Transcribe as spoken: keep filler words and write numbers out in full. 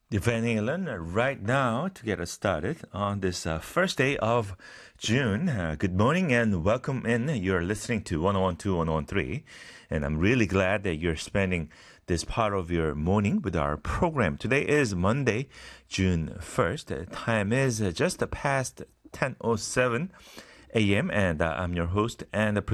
Van Halen right now to get us started on this uh, first day of June. Uh, good morning and welcome in. You're listening to one oh one two, one oh one three, and I'm really glad that you're spending this part of your morning with our program. Today is Monday, June first. The time is uh, just past ten oh seven a m and uh, I'm your host and the